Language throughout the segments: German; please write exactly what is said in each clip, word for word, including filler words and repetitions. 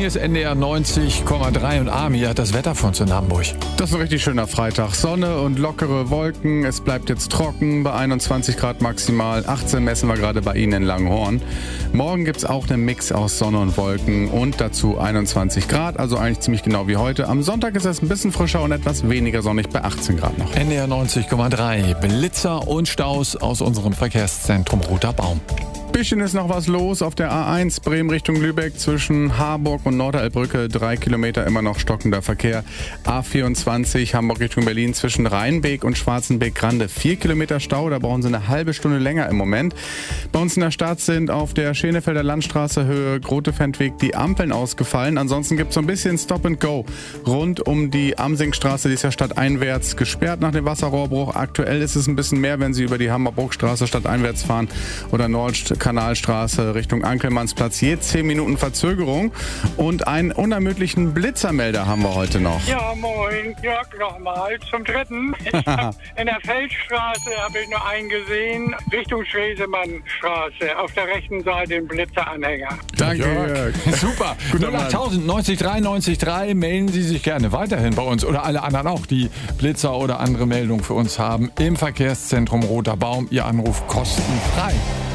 Hier ist N D R neunzig Komma drei und Armin hat das Wetter für uns in Hamburg. Das ist ein richtig schöner Freitag. Sonne und lockere Wolken. Es bleibt jetzt trocken bei einundzwanzig Grad maximal. achtzehn messen wir gerade bei Ihnen in Langenhorn. Morgen gibt es auch einen Mix aus Sonne und Wolken und dazu einundzwanzig Grad, also eigentlich ziemlich genau wie heute. Am Sonntag ist es ein bisschen frischer und etwas weniger sonnig bei achtzehn Grad noch. N D R neunzig Komma drei. Blitzer und Staus aus unserem Verkehrszentrum Roter Baum. Bisschen ist noch was los auf der A eins Bremen Richtung Lübeck zwischen Harburg und Norderelbbrücke. Drei Kilometer immer noch stockender Verkehr. A vierundzwanzig Hamburg Richtung Berlin zwischen Rheinbeek und Schwarzenbeek-Grande. Vier Kilometer Stau, da brauchen Sie eine halbe Stunde länger im Moment. Bei uns in der Stadt sind auf der Schenefelder Landstraße Höhe Grotefendweg die Ampeln ausgefallen. Ansonsten gibt es so ein bisschen Stop and Go rund um die Amsingstraße. Die ist ja stadteinwärts gesperrt nach dem Wasserrohrbruch. Aktuell ist es ein bisschen mehr, wenn Sie über die Hammerbrookstraße stadteinwärts fahren oder Nord Kanalstraße Richtung Ankelmannsplatz. Je zehn Minuten Verzögerung. Und einen unermüdlichen Blitzermelder haben wir heute noch. Ja, moin. Jörg nochmal zum dritten. Ich hab in der Feldstraße habe ich nur einen gesehen, Richtung Schwesemannstraße. Auf der rechten Seite den Blitzeranhänger. Danke, Jörg. Jörg. Super. Guter null acht neunzig drei neunzig drei. Melden Sie sich gerne weiterhin bei uns oder alle anderen auch, die Blitzer oder andere Meldungen für uns haben. Im Verkehrszentrum Roter Baum. Ihr Anruf kostenfrei.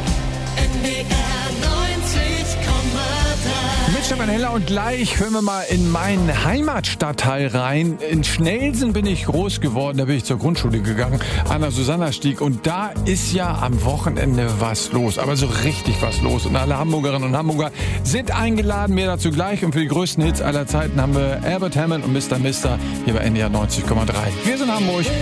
Mit Stefan Heller und gleich hören wir mal in meinen Heimatstadtteil rein. In Schnelsen bin ich groß geworden, da bin ich zur Grundschule gegangen, an der Susannastieg. Und da ist ja am Wochenende was los, aber so richtig was los. Und alle Hamburgerinnen und Hamburger sind eingeladen, mehr dazu gleich. Und für die größten Hits aller Zeiten haben wir Albert Hammond und Mister Mister hier bei N D R neunzig Komma drei. Wir sind Hamburg.